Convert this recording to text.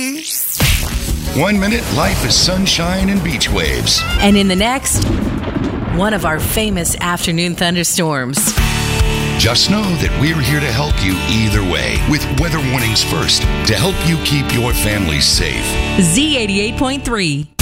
1 minute, life is sunshine and beach waves. And in the next, one of our famous afternoon thunderstorms. Just know that we're here to help you either way with weather warnings first to help you keep your family safe. Z88.3.